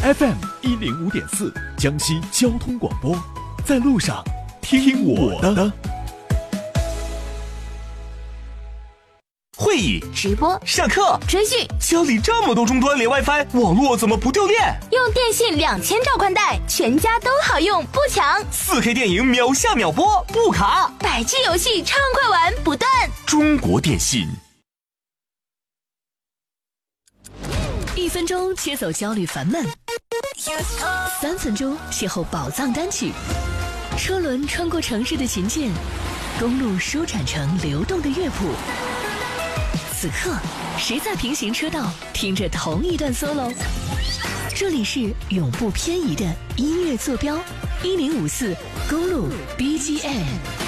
FM105.4江西交通广播，在路上听我的。 会议、 直播、 上课、 追剧， 家里这么多终端连 WiFi， 网络怎么不掉电？ 用电信2000兆宽带，全家都好用，不抢。 4K 电影秒下秒播，不卡。 100G 游戏畅快玩不断。 中国电信。 1分钟切走焦虑烦闷，3分钟邂逅宝藏单曲。车轮穿过城市的琴键，公路舒展成流动的乐谱。此刻，谁在平行车道听着同一段 solo？ 这里是永不偏移的音乐坐标，1054公路 BGM。